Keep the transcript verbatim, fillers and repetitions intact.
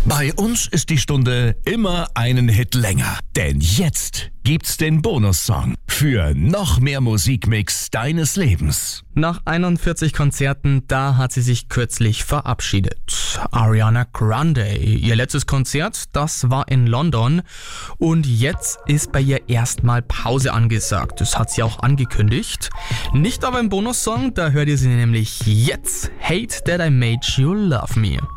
Bei uns ist die Stunde immer einen Hit länger. Denn jetzt gibt's den Bonussong für noch mehr Musikmix deines Lebens. Nach einundvierzig Konzerten, da hat sie sich kürzlich verabschiedet. Ariana Grande. Ihr letztes Konzert, das war in London. Und jetzt ist bei ihr erstmal Pause angesagt. Das hat sie auch angekündigt. Nicht aber im Bonussong, da hört ihr sie nämlich jetzt. Hate That I Made You Love Me.